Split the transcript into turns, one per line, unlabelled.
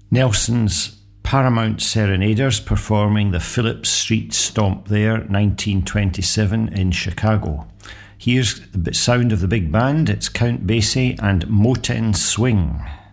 Nelson's Paramount Serenaders performing the Phillips Street Stomp there, 1927 in Chicago. Here's the sound of the big band. It's Count Basie and Motown Swing.